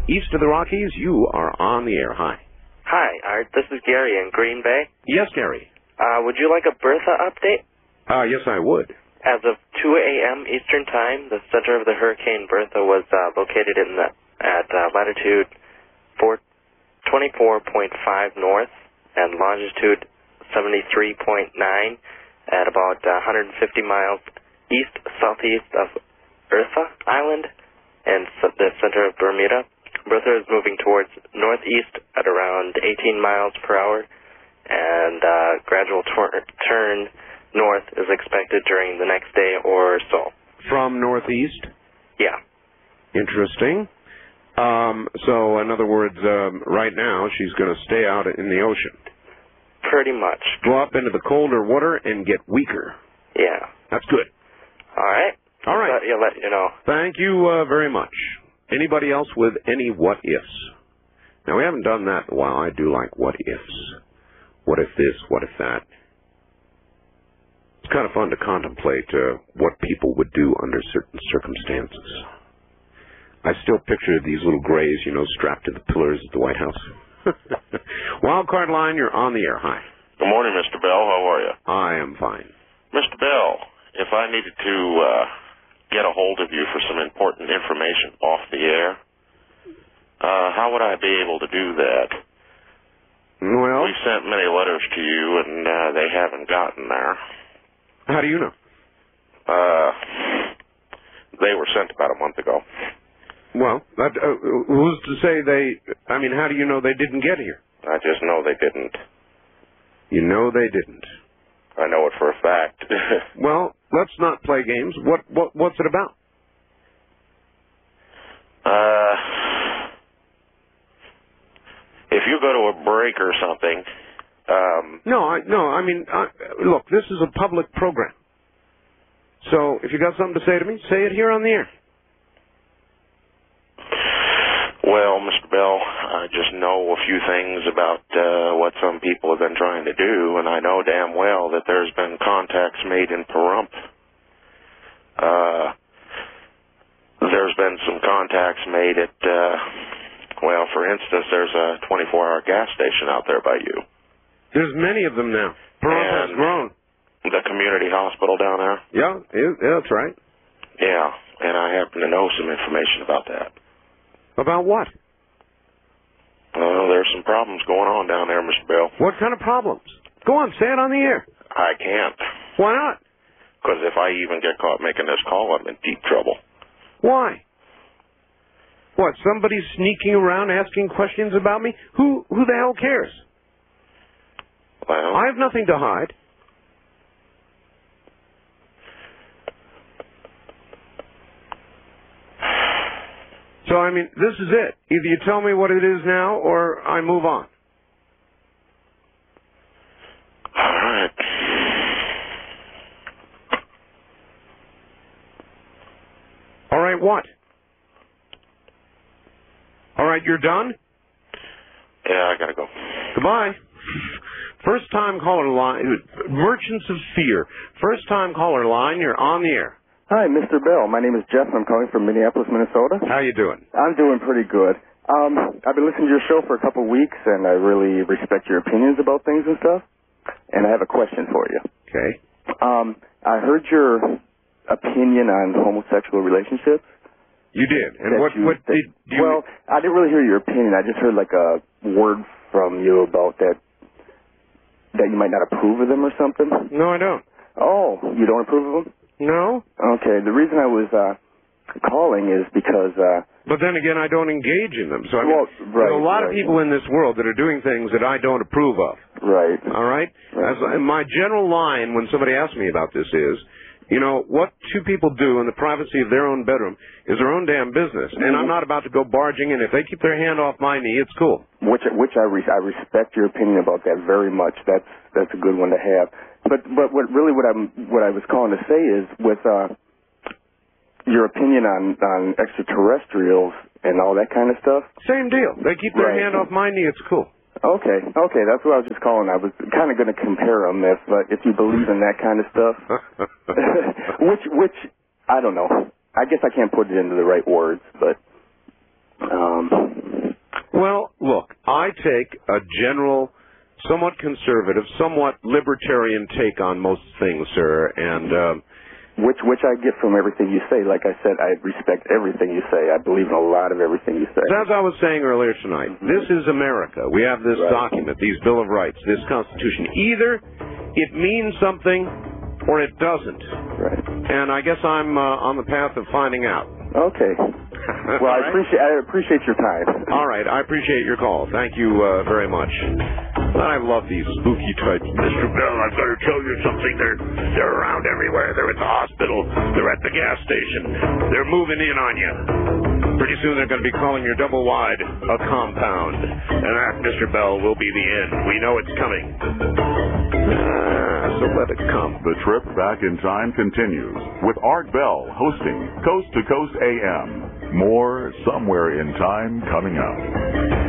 east of the Rockies. You are on the air. Hi. Hi, Art. This is Gary in Green Bay. Yes, Gary. Would you like a Bertha update? Yes, I would. As of 2 a.m. Eastern Time, the center of the Hurricane Bertha was located at latitude 24.5 north and longitude 73.9 at about 150 miles east-southeast of Ursa Island and the center of Bermuda. Bertha is moving towards northeast at around 18 miles per hour, and gradual turn north is expected during the next day or so. From northeast? Yeah. Interesting. So, in other words, right now she's going to stay out in the ocean. Pretty much. Go up into the colder water and get weaker. Yeah. That's good. All right. All right. I'll let you know. Thank you very much. Anybody else with any what-ifs? Now, we haven't done that in a while. I do like what-ifs. What if this? What if that? It's kind of fun to contemplate what people would do under certain circumstances. I still picture these little grays, strapped to the pillars at the White House. Wildcard line, you're on the air. Hi. Good morning, Mr. Bell. How are you? I am fine. Mr. Bell, if I needed to get a hold of you for some important information off the air, how would I be able to do that? Well, we sent many letters to you, and they haven't gotten there. How do you know? They were sent about a month ago. Well, who's to say how do you know they didn't get here? I just know they didn't. You know they didn't. I know it for a fact. Well, let's not play games. What's it about? If you go to a break or something. Look, this is a public program. So if you got something to say to me, say it here on the air. Well, Mr. Bell, I just know a few things about what some people have been trying to do, and I know damn well that there's been contacts made in Pahrump. There's been some contacts made at, for instance, there's a 24-hour gas station out there by you. There's many of them now. Pahrump has grown. The community hospital down there? Yeah, that's right. Yeah, and I happen to know some information about that. About what? Well, there's some problems going on down there, Mr. Bell. What kind of problems? Go on, say it on the air. I can't. Why not? Because if I even get caught making this call, I'm in deep trouble. Why? What, somebody's sneaking around asking questions about me? Who the hell cares? Well, I have nothing to hide. So, this is it. Either you tell me what it is now, or I move on. All right. All right, what? All right, you're done? Yeah, I gotta go. Goodbye. First-time caller line, Merchants of Fear. First-time caller line, you're on the air. Hi, Mr. Bell. My name is Jeff. I'm calling from Minneapolis, Minnesota. How you doing? I'm doing pretty good. I've been listening to your show for a couple of weeks, and I really respect your opinions about things and stuff. And I have a question for you. Okay. I heard your opinion on homosexual relationships. You did. And what did you... Well, I didn't really hear your opinion. I just heard like a word from you about that you might not approve of them or something. No, I don't. Oh, you don't approve of them? No. Okay. The reason I was calling is because... But then again, I don't engage in them. So right, there's a lot of people in this world that are doing things that I don't approve of. Right. All right? My general line when somebody asks me about this is, what two people do in the privacy of their own bedroom is their own damn business. And I'm not about to go barging in. If they keep their hand off my knee, it's cool. Which I respect your opinion about that very much. That's a good one to have. But what I was calling to say is with your opinion on extraterrestrials and all that kind of stuff. Same deal. They keep their hand off my knee. It's cool. Okay. That's what I was just calling. I was kind of going to compare them if you believe in that kind of stuff. which I don't know. I guess I can't put it into the right words, but Well, look, I take a general, somewhat conservative, somewhat libertarian take on most things, sir, and which I get from everything you say. Like I said, I respect everything you say. I believe in a lot of everything you say. As I was saying earlier tonight, this is America. We have this document, these Bill of Rights, this Constitution. Either it means something or it doesn't. Right. And I guess I'm on the path of finding out. Okay. Well, I appreciate your time. All right. I appreciate your call. Thank you very much. I love these spooky types. Mr. Bell, I've got to tell you something. They're around everywhere. They're at the hospital. They're at the gas station. They're moving in on you. Pretty soon they're going to be calling your double wide a compound. And that, Mr. Bell, will be the end. We know it's coming. So let it come. The trip back in time continues with Art Bell hosting Coast to Coast AM. More Somewhere in Time coming up.